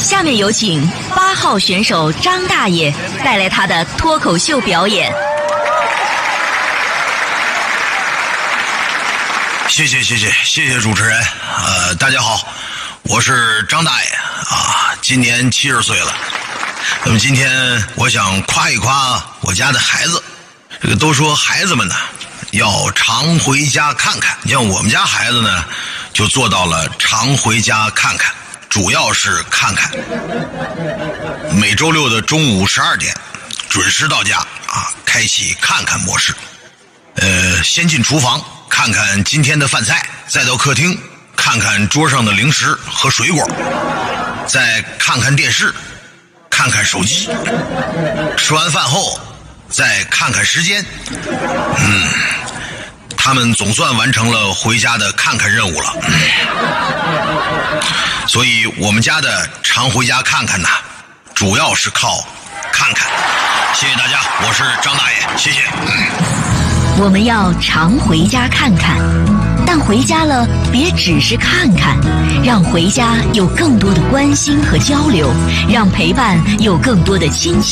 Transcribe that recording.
下面有请8号选手张大爷带来他的脱口秀表演。 谢谢主持人。大家好，我是张大爷啊，今年70岁了。那么今天我想夸一夸我家的孩子。这个都说孩子们呢要常回家看看，像我们家孩子呢就做到了常回家看看，主要是看看。每周六的中午12点准时到家啊，开启看看模式。先进厨房看看今天的饭菜，再到客厅看看桌上的零食和水果，再看看电视，看看手机，吃完饭后再看看时间。他们总算完成了回家的看看任务了。所以我们家的常回家看看呢，主要是靠看看。谢谢大家，我是张大爷，谢谢。 我们要常回家看看，但回家了别只是看看，让回家有更多的关心和交流，让陪伴有更多的亲情。